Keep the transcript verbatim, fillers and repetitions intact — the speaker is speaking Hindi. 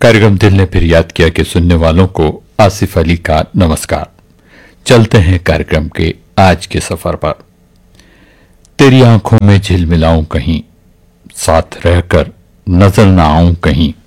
कार्यक्रम दिल ने फिर याद किया कि सुनने वालों को आसिफ अली का नमस्कार। चलते हैं कार्यक्रम के आज के सफर पर। तेरी आंखों में झिलमिलाऊं कहीं, साथ रहकर नजर ना आऊं कहीं,